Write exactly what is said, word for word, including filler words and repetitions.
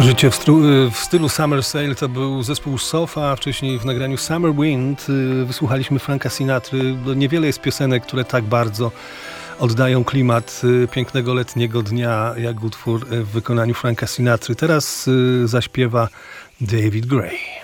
Życie w, stru- w stylu Summer Sail to był zespół Sofa, a wcześniej w nagraniu Summer Wind wysłuchaliśmy Franka Sinatry. Niewiele jest piosenek, które tak bardzo oddają klimat pięknego letniego dnia, jak utwór w wykonaniu Franka Sinatry. Teraz zaśpiewa David Gray.